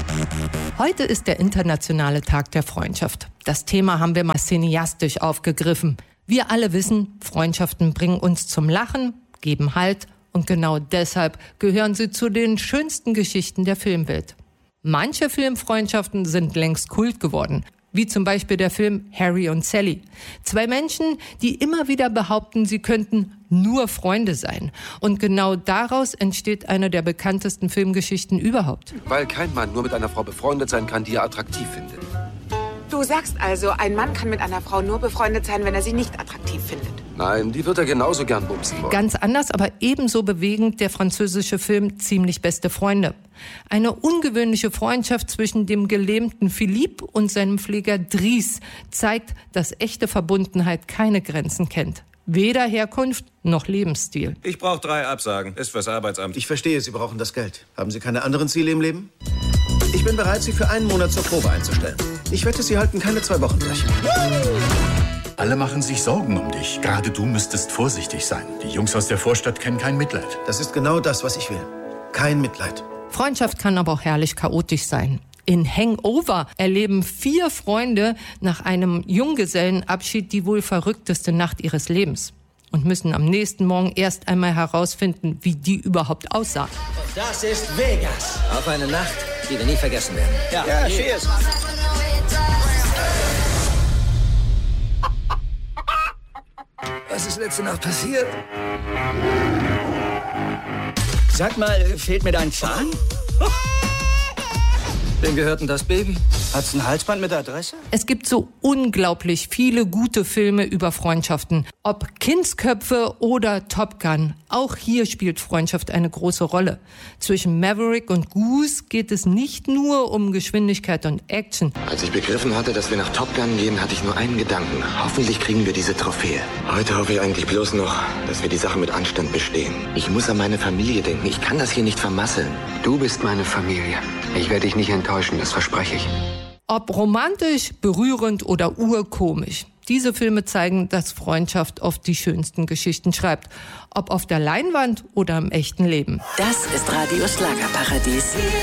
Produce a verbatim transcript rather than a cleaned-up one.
Heute ist der internationale Tag der Freundschaft. Das Thema haben wir mal cineastisch aufgegriffen. Wir alle wissen, Freundschaften bringen uns zum Lachen, geben Halt und genau deshalb gehören sie zu den schönsten Geschichten der Filmwelt. Manche Filmfreundschaften sind längst Kult geworden, wie zum Beispiel der Film Harry und Sally. Zwei Menschen, die immer wieder behaupten, sie könnten nur Freunde sein. Und genau daraus entsteht eine der bekanntesten Filmgeschichten überhaupt. Weil kein Mann nur mit einer Frau befreundet sein kann, die er attraktiv findet. Du sagst also, ein Mann kann mit einer Frau nur befreundet sein, wenn er sie nicht attraktiv findet. Nein, die wird er genauso gern bumsen wollen. Ganz anders, aber ebenso bewegend der französische Film Ziemlich beste Freunde. Eine ungewöhnliche Freundschaft zwischen dem gelähmten Philippe und seinem Pfleger Dries zeigt, dass echte Verbundenheit keine Grenzen kennt. Weder Herkunft noch Lebensstil. Ich brauche drei Absagen. Ist fürs Arbeitsamt. Ich verstehe, Sie brauchen das Geld. Haben Sie keine anderen Ziele im Leben? Ich bin bereit, Sie für einen Monat zur Probe einzustellen. Ich wette, Sie halten keine zwei Wochen durch. Alle machen sich Sorgen um dich. Gerade du müsstest vorsichtig sein. Die Jungs aus der Vorstadt kennen kein Mitleid. Das ist genau das, was ich will. Kein Mitleid. Freundschaft kann aber auch herrlich chaotisch sein. In Hangover erleben vier Freunde nach einem Junggesellenabschied die wohl verrückteste Nacht ihres Lebens und müssen am nächsten Morgen erst einmal herausfinden, wie die überhaupt aussah. Und das ist Vegas. Auf eine Nacht, die wir nie vergessen werden. Ja, ja, cheers. Was ist letzte Nacht passiert? Sag mal, fehlt mir dein Zahn? Wem gehört denn das Baby? Hat's ein Halsband mit Adresse? Es gibt so unglaublich viele gute Filme über Freundschaften. Ob Kindsköpfe oder Top Gun. Auch hier spielt Freundschaft eine große Rolle. Zwischen Maverick und Goose geht es nicht nur um Geschwindigkeit und Action. Als ich begriffen hatte, dass wir nach Top Gun gehen, hatte ich nur einen Gedanken. Hoffentlich kriegen wir diese Trophäe. Heute hoffe ich eigentlich bloß noch, dass wir die Sache mit Anstand bestehen. Ich muss an meine Familie denken. Ich kann das hier nicht vermasseln. Du bist meine Familie. Ich werde dich nicht enttäuschen, das verspreche ich. Ob romantisch, berührend oder urkomisch. Diese Filme zeigen, dass Freundschaft oft die schönsten Geschichten schreibt. Ob auf der Leinwand oder im echten Leben. Das ist Radio Schlagerparadies.